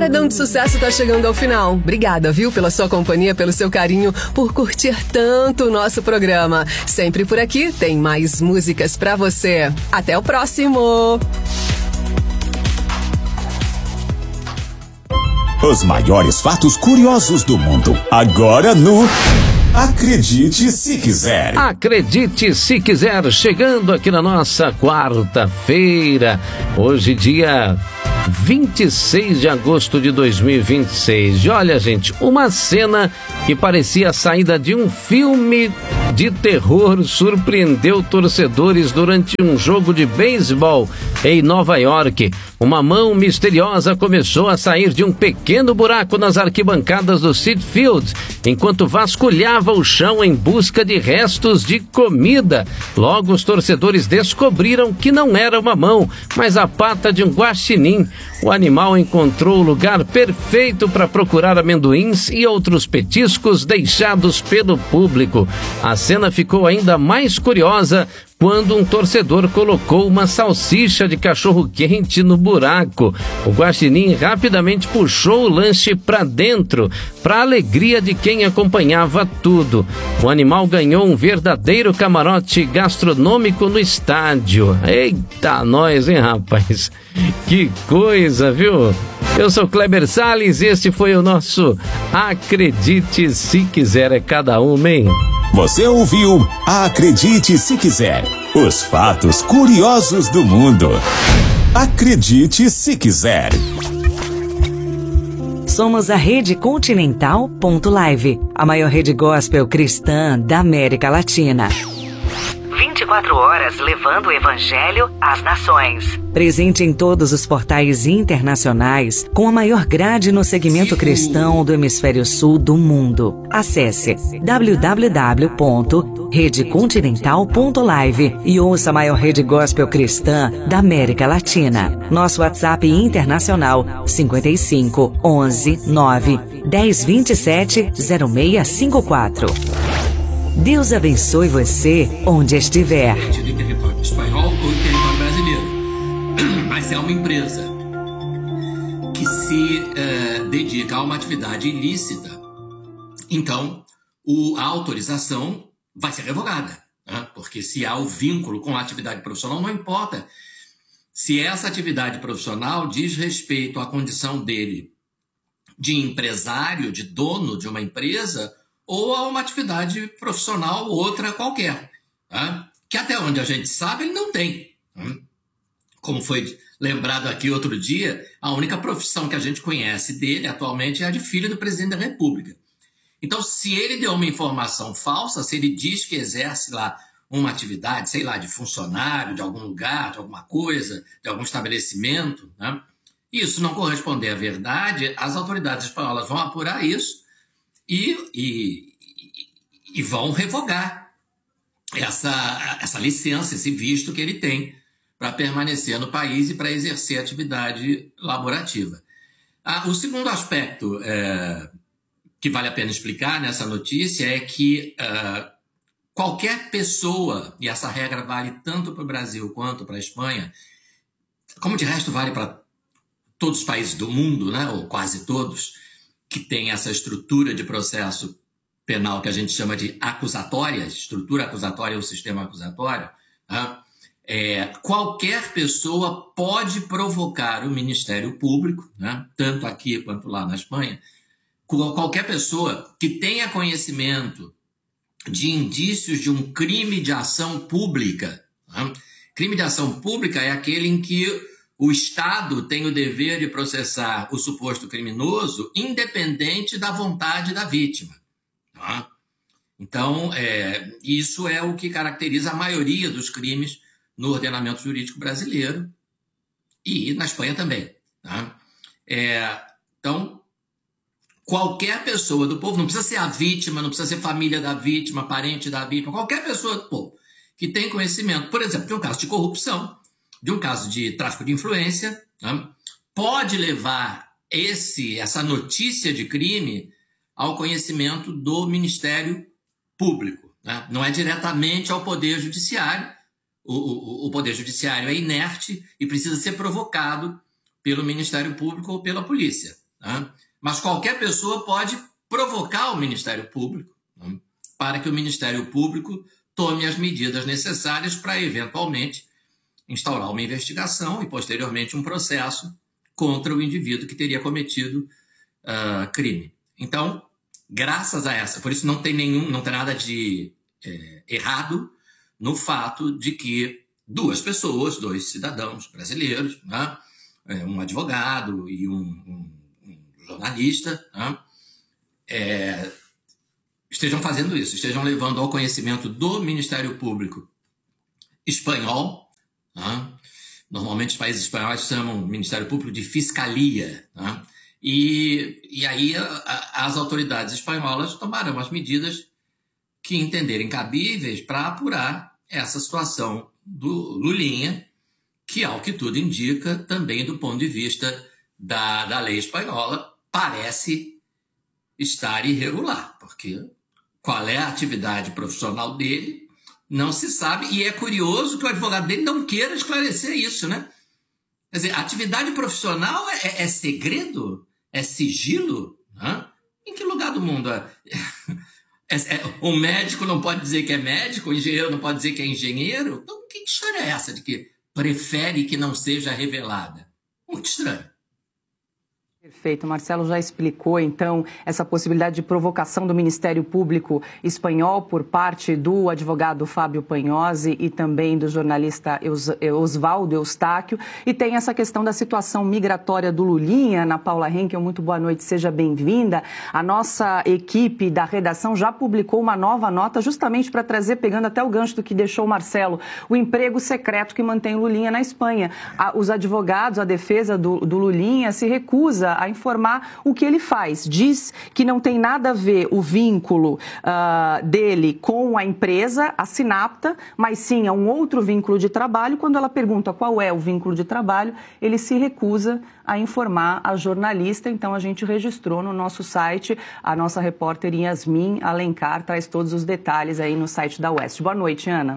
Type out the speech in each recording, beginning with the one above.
Paredão de Sucesso tá chegando ao final. Obrigada, viu, pela sua companhia, pelo seu carinho, por curtir tanto o nosso programa. Sempre por aqui tem mais músicas pra você. Até o próximo! Os maiores fatos curiosos do mundo. Agora no Acredite Se Quiser. Acredite Se Quiser, chegando aqui na nossa quarta-feira. Hoje, dia 26 de agosto de 2026. E olha, gente, uma cena que parecia a saída de um filme de terror surpreendeu torcedores durante um jogo de beisebol em Nova York. Uma mão misteriosa começou a sair de um pequeno buraco nas arquibancadas do Citi Field, enquanto vasculhava o chão em busca de restos de comida. Logo, os torcedores descobriram que não era uma mão, mas a pata de um guaxinim. O animal encontrou o lugar perfeito para procurar amendoins e outros petiscos deixados pelo público. A cena ficou ainda mais curiosa quando um torcedor colocou uma salsicha de cachorro-quente no buraco. O guaxinim rapidamente puxou o lanche para dentro, para a alegria de quem acompanhava tudo. O animal ganhou um verdadeiro camarote gastronômico no estádio. Eita, nós, hein, rapaz? Que coisa, viu? Eu sou Kleber Salles e este foi o nosso Acredite Se Quiser, é cada uma, hein? Você ouviu Acredite Se Quiser. Os fatos curiosos do mundo. Acredite Se Quiser. Somos a Rede Continental.live, a maior rede gospel cristã da América Latina. 24 horas levando o evangelho às nações. Presente em todos os portais internacionais, com a maior grade no segmento cristão do hemisfério sul do mundo. Acesse www.redecontinental.live e ouça a maior rede gospel cristã da América Latina. Nosso WhatsApp internacional 55 11 9 10 27 0654. Deus abençoe você onde estiver. Do território espanhol ou do território brasileiro, mas é uma empresa que se dedica a uma atividade ilícita, então a autorização vai ser revogada, né? Porque se há o vínculo com a atividade profissional, não importa se essa atividade profissional diz respeito à condição dele de empresário, de dono de uma empresa, ou a uma atividade profissional outra qualquer, tá? Que até onde a gente sabe ele não tem. Como foi lembrado aqui outro dia, a única profissão que a gente conhece dele atualmente é a de filho do presidente da República. Então, se ele deu uma informação falsa, se ele diz que exerce lá uma atividade, sei lá, de funcionário, de algum lugar, de alguma coisa, de algum estabelecimento, né? Isso não corresponder à verdade, as autoridades espanholas vão apurar isso e vão revogar essa licença, esse visto que ele tem para permanecer no país e para exercer atividade laborativa. O segundo aspecto que vale a pena explicar nessa notícia é que qualquer pessoa, e essa regra vale tanto para o Brasil quanto para a Espanha, como de resto vale para todos os países do mundo, né, ou quase todos, que tem essa estrutura de processo penal que a gente chama de acusatória, estrutura acusatória ou sistema acusatório, né? Qualquer pessoa pode provocar o Ministério Público, né, tanto aqui quanto lá na Espanha, qualquer pessoa que tenha conhecimento de indícios de um crime de ação pública, né? Crime de ação pública é aquele em que o Estado tem o dever de processar o suposto criminoso independente da vontade da vítima. Tá? Então, isso é o que caracteriza a maioria dos crimes no ordenamento jurídico brasileiro e na Espanha também. Tá? Então, qualquer pessoa do povo, não precisa ser a vítima, não precisa ser família da vítima, parente da vítima, qualquer pessoa do povo que tem conhecimento, por exemplo, de um caso de corrupção, de um caso de tráfico de influência, né, pode levar essa notícia de crime ao conhecimento do Ministério Público. Né? Não é diretamente ao Poder Judiciário. O Poder Judiciário é inerte e precisa ser provocado pelo Ministério Público ou pela polícia. né? Mas qualquer pessoa pode provocar o Ministério Público, né, para que o Ministério Público tome as medidas necessárias para, eventualmente, instaurar uma investigação e, posteriormente, um processo contra o indivíduo que teria cometido crime. Então, graças a essa, por isso não tem nada de errado no fato de que dois cidadãos brasileiros, né, um advogado e um jornalista, né, estejam fazendo isso, estejam levando ao conhecimento do Ministério Público espanhol, né? Normalmente os países espanhóis chamam o Ministério Público de Fiscalia, né? E aí as autoridades espanholas tomarão as medidas que entenderem cabíveis para apurar essa situação do Lulinha, que, ao que tudo indica, também do ponto de vista da lei espanhola, parece estar irregular, porque qual é a atividade profissional dele não se sabe, e é curioso que o advogado dele não queira esclarecer isso, né? Quer dizer, a atividade profissional é segredo? É sigilo? Né? Em que lugar do mundo o médico não pode dizer que é médico, o engenheiro não pode dizer que é engenheiro? Então, que história é essa de que prefere que não seja revelada? Muito estranho. Perfeito. Marcelo já explicou, então, essa possibilidade de provocação do Ministério Público espanhol por parte do advogado Fábio Panhosi e também do jornalista Oswaldo Eustáquio. E tem essa questão da situação migratória do Lulinha. Ana Paula Henkel, muito boa noite, seja bem-vinda. A nossa equipe da redação já publicou uma nova nota justamente para trazer, pegando até o gancho do que deixou o Marcelo, o emprego secreto que mantém o Lulinha na Espanha. Os advogados, a defesa do Lulinha se recusa a informar o que ele faz. Diz que não tem nada a ver o vínculo dele com a empresa, a Sinapta, mas sim a um outro vínculo de trabalho. Quando ela pergunta qual é o vínculo de trabalho, ele se recusa a informar a jornalista. Então, a gente registrou no nosso site. A nossa repórter Yasmin Alencar traz todos os detalhes aí no site da Oeste. Boa noite, Ana.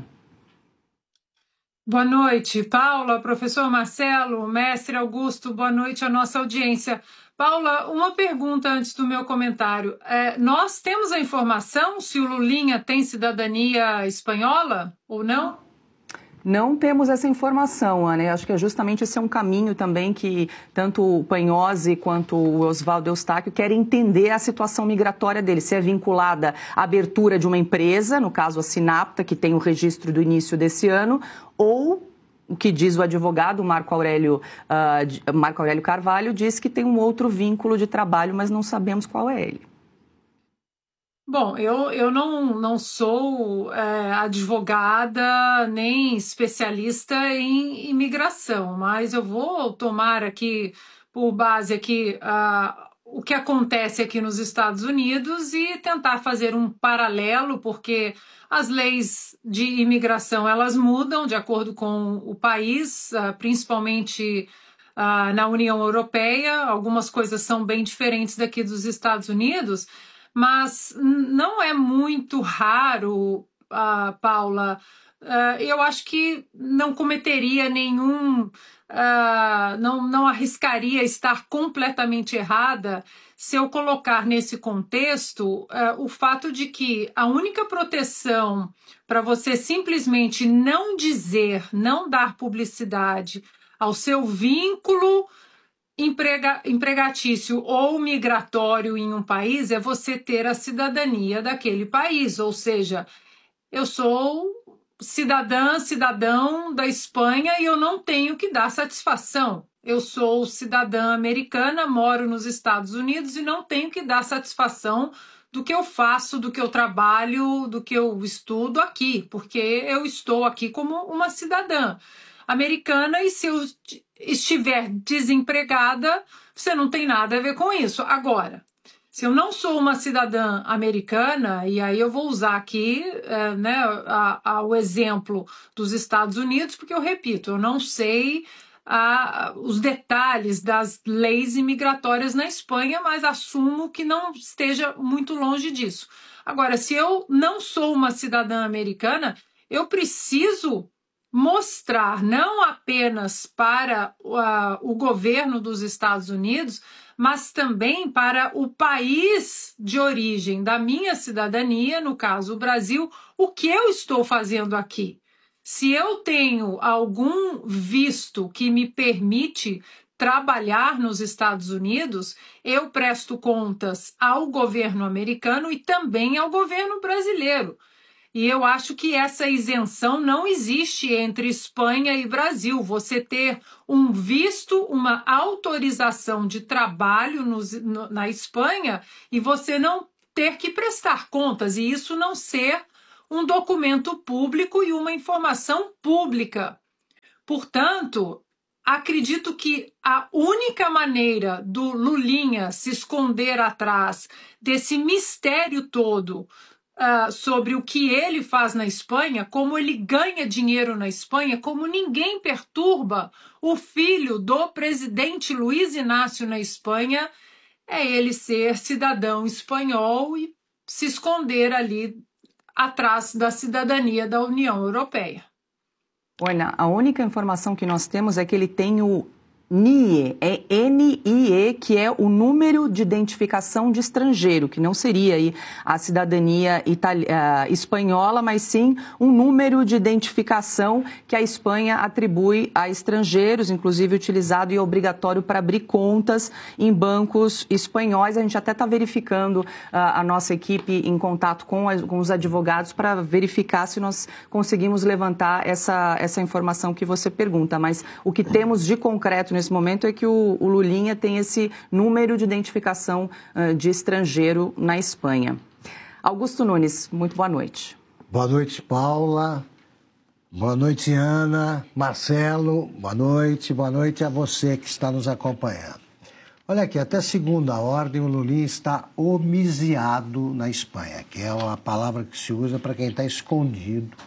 Boa noite, Paula, professor Marcelo, mestre Augusto, boa noite à nossa audiência. Paula, uma pergunta antes do meu comentário. Nós temos a informação se o Lulinha tem cidadania espanhola ou não? Não temos essa informação, Ana. Eu acho que justamente esse é um caminho também que tanto o Panhosi quanto o Oswaldo Eustáquio querem entender a situação migratória dele, se é vinculada à abertura de uma empresa, no caso a Sinapta, que tem o registro do início desse ano, ou o que diz o advogado Marco Aurélio Carvalho, diz que tem um outro vínculo de trabalho, mas não sabemos qual é ele. Bom, eu não sou advogada nem especialista em imigração, mas eu vou tomar aqui por base aqui o que acontece aqui nos Estados Unidos e tentar fazer um paralelo, porque as leis de imigração elas mudam de acordo com o país, principalmente na União Europeia. Algumas coisas são bem diferentes daqui dos Estados Unidos, mas não é muito raro, Paula, eu acho que não cometeria nenhum, não arriscaria estar completamente errada se eu colocar nesse contexto o fato de que a única proteção para você simplesmente não dizer, não dar publicidade ao seu vínculo empregatício ou migratório em um país é você ter a cidadania daquele país, ou seja, eu sou cidadão da Espanha e eu não tenho que dar satisfação. Eu sou cidadã americana, moro nos Estados Unidos e não tenho que dar satisfação do que eu faço, do que eu trabalho, do que eu estudo aqui, porque eu estou aqui como uma cidadã americana e se eu estiver desempregada, você não tem nada a ver com isso. Agora, se eu não sou uma cidadã americana, e aí eu vou usar aqui o exemplo dos Estados Unidos, porque eu repito, eu não sei os detalhes das leis imigratórias na Espanha, mas assumo que não esteja muito longe disso. Agora, se eu não sou uma cidadã americana, eu preciso mostrar não apenas para o governo dos Estados Unidos, mas também para o país de origem da minha cidadania, no caso o Brasil, o que eu estou fazendo aqui. Se eu tenho algum visto que me permite trabalhar nos Estados Unidos, eu presto contas ao governo americano e também ao governo brasileiro. E eu acho que essa isenção não existe entre Espanha e Brasil. Você ter um visto, uma autorização de trabalho na Espanha e você não ter que prestar contas, e isso não ser um documento público e uma informação pública. Portanto, acredito que a única maneira do Lulinha se esconder atrás desse mistério todo sobre o que ele faz na Espanha, como ele ganha dinheiro na Espanha, como ninguém perturba o filho do presidente Luiz Inácio na Espanha, é ele ser cidadão espanhol e se esconder ali atrás da cidadania da União Europeia. Olha, a única informação que nós temos é que ele tem o NIE, é NIE, que é o número de identificação de estrangeiro, que não seria aí a cidadania espanhola, mas sim um número de identificação que a Espanha atribui a estrangeiros, inclusive utilizado e obrigatório para abrir contas em bancos espanhóis. A gente até está verificando a nossa equipe em contato com os advogados para verificar se nós conseguimos levantar essa informação que você pergunta, mas o que temos de concreto nesse momento é que o Lulinha tem esse número de identificação de estrangeiro na Espanha. Augusto Nunes, muito boa noite. Boa noite, Paula. Boa noite, Ana. Marcelo, boa noite a você que está nos acompanhando. Olha aqui, até segunda ordem o Lulinha está homiziado na Espanha, que é uma palavra que se usa para quem está escondido,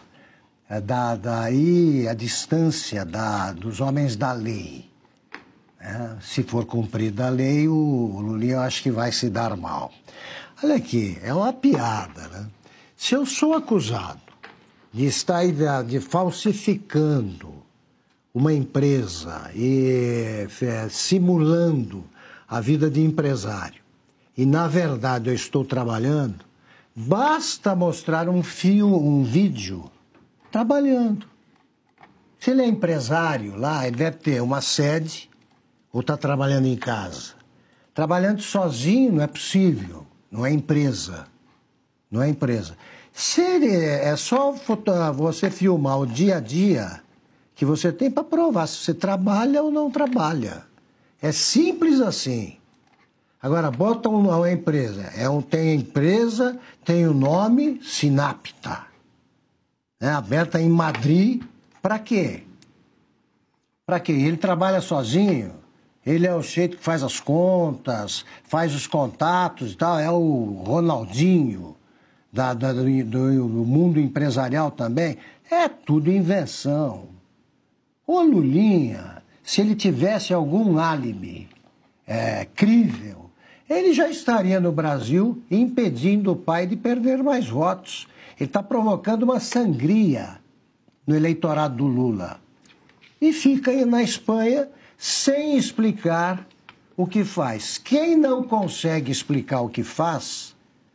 daí a distância dos homens da lei. Se for cumprida a lei, o Lulinha eu acho que vai se dar mal. Olha aqui, é uma piada, né? Se eu sou acusado de estar falsificando uma empresa e simulando a vida de empresário, e na verdade eu estou trabalhando, basta mostrar um vídeo trabalhando. Se ele é empresário lá, ele deve ter uma sede, ou está trabalhando em casa. Trabalhando sozinho não é possível, não é empresa. Não é empresa. Se é só você filmar o dia a dia que você tem para provar se você trabalha ou não trabalha. É simples assim. Agora, bota uma empresa. Tem a empresa, tem o nome Sinapta. Aberta em Madrid. Para quê? Para quê? Ele trabalha sozinho. Ele é o jeito que faz as contas, faz os contatos e tal. É o Ronaldinho do mundo empresarial também. É tudo invenção. O Lulinha, se ele tivesse algum álibi crível, ele já estaria no Brasil impedindo o pai de perder mais votos. Ele está provocando uma sangria no eleitorado do Lula. E fica aí na Espanha sem explicar o que faz. Quem não consegue explicar o que faz,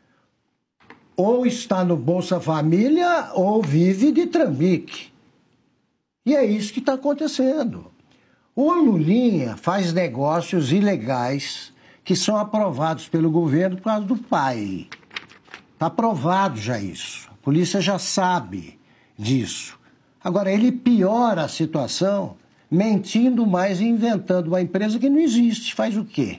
ou está no Bolsa Família ou vive de trambique. E é isso que está acontecendo. O Lulinha faz negócios ilegais que são aprovados pelo governo por causa do pai. Está aprovado já isso. A polícia já sabe disso. Agora, ele piora a situação mentindo mais e inventando uma empresa que não existe. Faz o quê?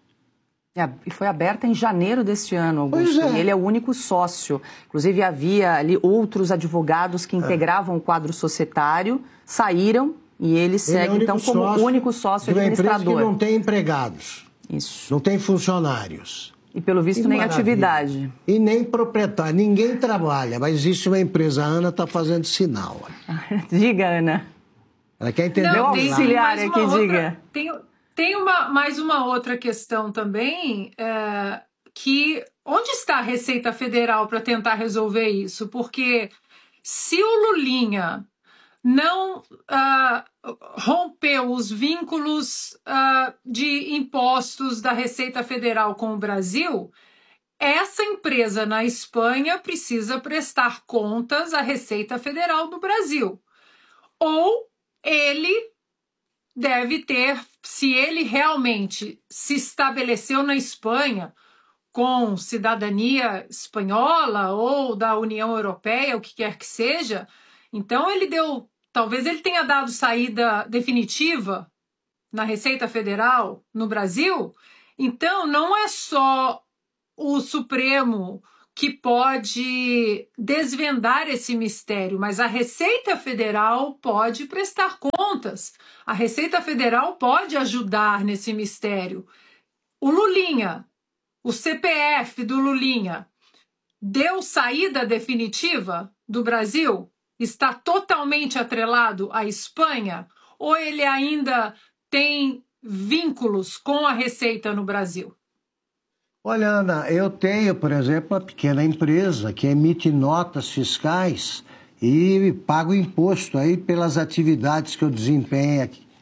E foi aberta em janeiro deste ano, Augusto. Pois é. E ele é o único sócio. Inclusive, havia ali outros advogados que integravam o quadro societário, saíram e ele segue, então, como o único sócio administrador. De uma empresa que não tem empregados. Isso. Não tem funcionários. E, pelo visto, nem atividade. E nem proprietário. Ninguém trabalha, mas existe uma empresa. A Ana está fazendo sinal. Diga, Ana. Ela quer entender. Meu auxiliar aqui, diga. Tem mais uma outra questão também, que onde está a Receita Federal para tentar resolver isso? Porque se o Lulinha não rompeu os vínculos de impostos da Receita Federal com o Brasil, essa empresa na Espanha precisa prestar contas à Receita Federal do Brasil. Ou ele deve ter, se ele realmente se estabeleceu na Espanha com cidadania espanhola ou da União Europeia, o que quer que seja, então talvez ele tenha dado saída definitiva na Receita Federal no Brasil. Então não é só o Supremo que pode desvendar esse mistério, mas a Receita Federal pode prestar contas. A Receita Federal pode ajudar nesse mistério. O Lulinha, o CPF do Lulinha, deu saída definitiva do Brasil? Está totalmente atrelado à Espanha? Ou ele ainda tem vínculos com a Receita no Brasil? Olha, Ana, eu tenho, por exemplo, uma pequena empresa que emite notas fiscais e pago imposto aí pelas atividades que eu desempenho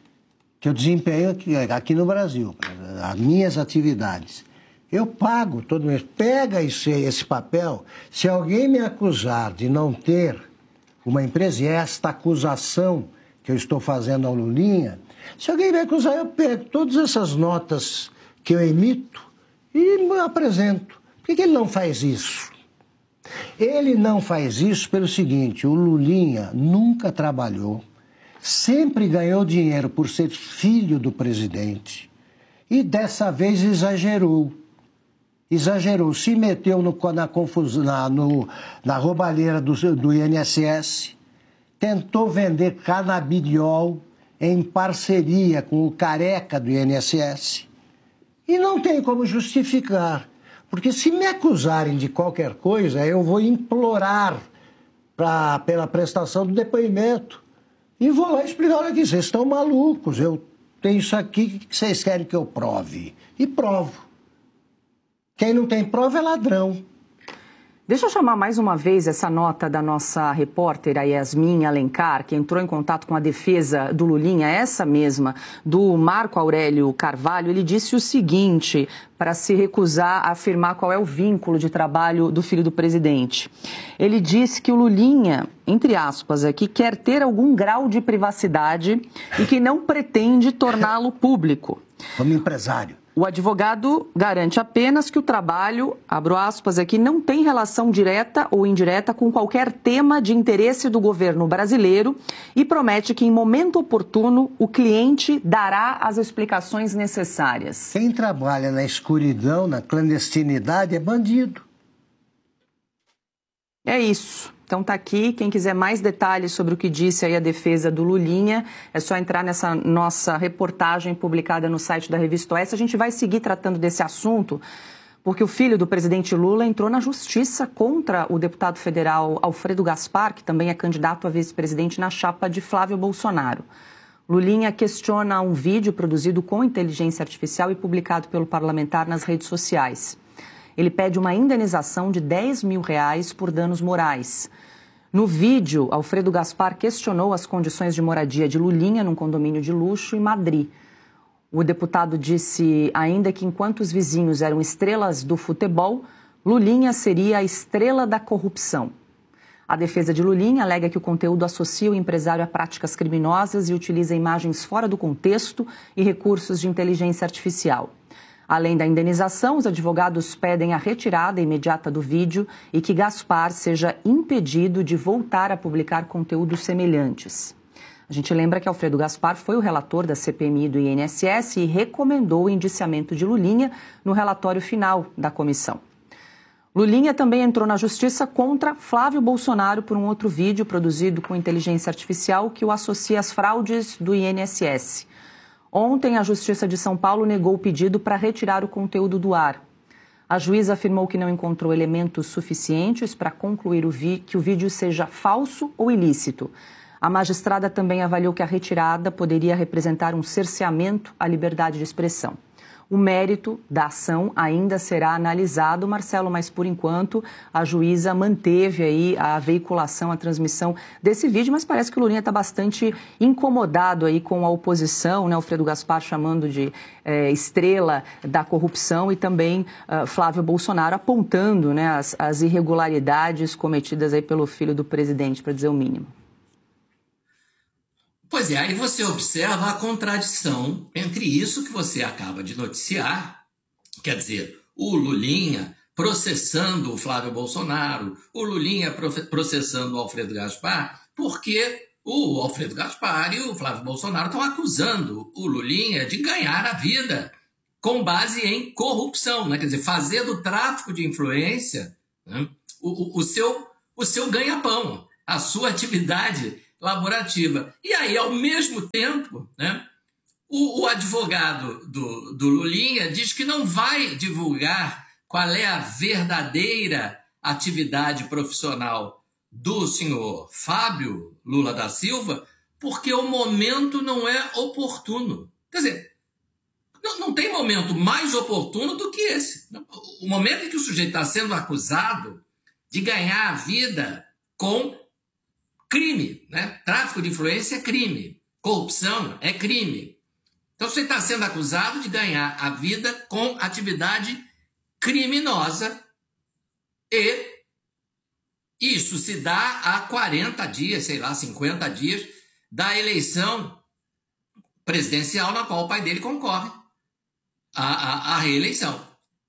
aqui no Brasil, as minhas atividades. Eu pago todo mês. Pega esse papel. Se alguém me acusar de não ter uma empresa, e esta acusação que eu estou fazendo ao Lulinha, se alguém me acusar, eu pego todas essas notas que eu emito e me apresento. Por que ele não faz isso? Ele não faz isso pelo seguinte: o Lulinha nunca trabalhou, sempre ganhou dinheiro por ser filho do presidente e dessa vez exagerou, se meteu na confusão, na roubalheira do INSS, tentou vender canabidiol em parceria com o careca do INSS. E não tem como justificar, porque se me acusarem de qualquer coisa, eu vou implorar pela prestação do depoimento. E vou lá explicar: olha aqui, vocês estão malucos, eu tenho isso aqui, o que vocês querem que eu prove? E provo. Quem não tem prova é ladrão. Deixa eu chamar mais uma vez essa nota da nossa repórter, a Yasmin Alencar, que entrou em contato com a defesa do Lulinha, essa mesma, do Marco Aurélio Carvalho. Ele disse o seguinte, para se recusar a afirmar qual é o vínculo de trabalho do filho do presidente. Ele disse que o Lulinha, entre aspas aqui, quer ter algum grau de privacidade e que não pretende torná-lo público. Como empresário. O advogado garante apenas que o trabalho, abro aspas aqui, não tem relação direta ou indireta com qualquer tema de interesse do governo brasileiro e promete que, em momento oportuno, o cliente dará as explicações necessárias. Quem trabalha na escuridão, na clandestinidade, é bandido. É isso. Então tá aqui, quem quiser mais detalhes sobre o que disse aí a defesa do Lulinha, é só entrar nessa nossa reportagem publicada no site da Revista Oeste. A gente vai seguir tratando desse assunto, porque o filho do presidente Lula entrou na justiça contra o deputado federal Alfredo Gaspar, que também é candidato a vice-presidente na chapa de Flávio Bolsonaro. Lulinha questiona um vídeo produzido com inteligência artificial e publicado pelo parlamentar nas redes sociais. Ele pede uma indenização de R$10 mil por danos morais. No vídeo, Alfredo Gaspar questionou as condições de moradia de Lulinha num condomínio de luxo em Madrid. O deputado disse ainda que enquanto os vizinhos eram estrelas do futebol, Lulinha seria a estrela da corrupção. A defesa de Lulinha alega que o conteúdo associa o empresário a práticas criminosas e utiliza imagens fora do contexto e recursos de inteligência artificial. Além da indenização, os advogados pedem a retirada imediata do vídeo e que Gaspar seja impedido de voltar a publicar conteúdos semelhantes. A gente lembra que Alfredo Gaspar foi o relator da CPMI do INSS e recomendou o indiciamento de Lulinha no relatório final da comissão. Lulinha também entrou na justiça contra Flávio Bolsonaro por um outro vídeo produzido com inteligência artificial que o associa às fraudes do INSS. Ontem, a Justiça de São Paulo negou o pedido para retirar o conteúdo do ar. A juíza afirmou que não encontrou elementos suficientes para concluir que o vídeo seja falso ou ilícito. A magistrada também avaliou que a retirada poderia representar um cerceamento à liberdade de expressão. O mérito da ação ainda será analisado, Marcelo, mas por enquanto a juíza manteve aí a veiculação, a transmissão desse vídeo, mas parece que o Lulinha está bastante incomodado aí com a oposição, né? Alfredo Gaspar chamando de estrela da corrupção e também Flávio Bolsonaro apontando, né, as irregularidades cometidas aí pelo filho do presidente, para dizer o mínimo. Pois é, aí você observa a contradição entre isso que você acaba de noticiar, quer dizer, o Lulinha processando o Flávio Bolsonaro, o Lulinha processando o Alfredo Gaspar, porque o Alfredo Gaspar e o Flávio Bolsonaro estão acusando o Lulinha de ganhar a vida com base em corrupção, né? Quer dizer, fazer do tráfico de influência, né, o seu ganha-pão, a sua atividade laborativa. E aí, ao mesmo tempo, né, o advogado do Lulinha diz que não vai divulgar qual é a verdadeira atividade profissional do senhor Fábio Lula da Silva, porque o momento não é oportuno. Quer dizer, não tem momento mais oportuno do que esse. O momento em que o sujeito está sendo acusado de ganhar a vida com crime, né? Tráfico de influência é crime, corrupção é crime. Então você está sendo acusado de ganhar a vida com atividade criminosa e isso se dá a 40 dias, sei lá, 50 dias da eleição presidencial na qual o pai dele concorre à reeleição.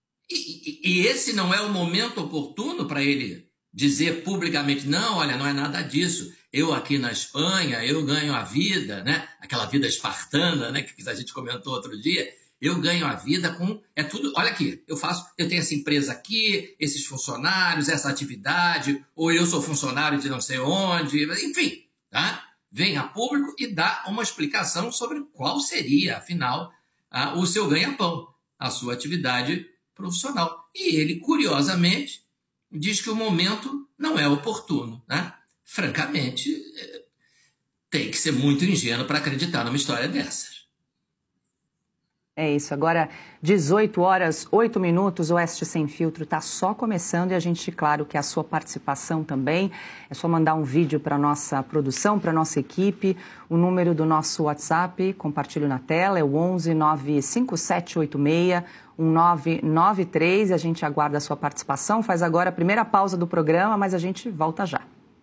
E esse não é o momento oportuno para ele dizer publicamente, não, olha, não é nada disso. Eu aqui na Espanha, eu ganho a vida, né? Aquela vida espartana, né? Que a gente comentou outro dia. Eu ganho a vida com... É tudo... Olha aqui, eu tenho essa empresa aqui, esses funcionários, essa atividade, ou eu sou funcionário de não sei onde, enfim, tá? Vem a público e dá uma explicação sobre qual seria, afinal, o seu ganha-pão, a sua atividade profissional. E ele, curiosamente, diz que o momento não é oportuno, né? Francamente, tem que ser muito ingênuo para acreditar numa história dessas. É isso, agora 18 horas, 8 minutos, o Oeste Sem Filtro está só começando e a gente, claro, que a sua participação também. É só mandar um vídeo para a nossa produção, para a nossa equipe. O número do nosso WhatsApp, compartilho na tela, é o 11 95786 1993. A gente aguarda a sua participação. Faz agora a primeira pausa do programa, mas a gente volta já.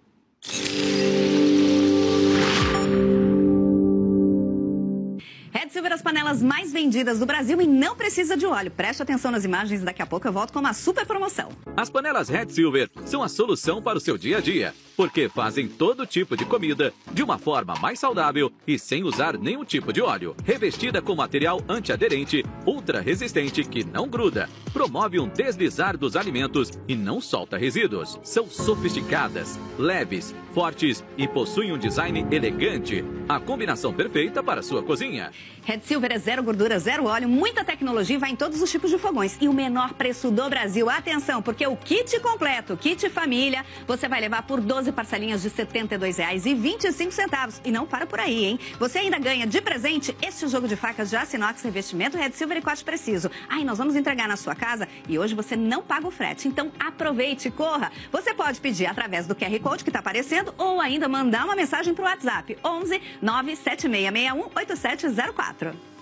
Red Silver, as panelas mais vendidas do Brasil e não precisa de óleo. Preste atenção nas imagens e daqui a pouco eu volto com uma super promoção. As panelas Red Silver são a solução para o seu dia a dia, porque fazem todo tipo de comida de uma forma mais saudável e sem usar nenhum tipo de óleo. Revestida com material antiaderente, ultra resistente que não gruda, promove um deslizar dos alimentos e não solta resíduos. São sofisticadas, leves, fortes e possuem um design elegante. A combinação perfeita para a sua cozinha. Red Silver é zero gordura, zero óleo, muita tecnologia e vai em todos os tipos de fogões. E o menor preço do Brasil. Atenção, porque o kit completo, kit família, você vai levar por 12 parcelinhas de R$ 72,25. E não para por aí, hein? Você ainda ganha de presente este jogo de facas de aço inox, revestimento Red Silver e corte preciso. Aí nós vamos entregar na sua casa e hoje você não paga o frete. Então aproveite, corra. Você pode pedir através do QR Code que está aparecendo ou ainda mandar uma mensagem para o WhatsApp 11 97661 8704.